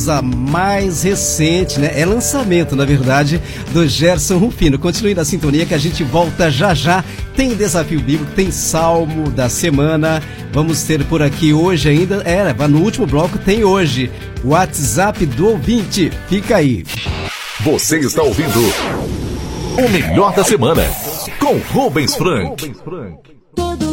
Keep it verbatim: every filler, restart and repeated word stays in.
vamos à mais recente, né? É lançamento, na verdade, do Gerson Rufino. Continue na sintonia que a gente volta já já. Tem desafio bíblico, tem salmo da semana. Vamos ter por aqui hoje ainda, é, no último bloco tem hoje, o WhatsApp do ouvinte. Fica aí. Você está ouvindo o melhor da semana com Rubens Frank.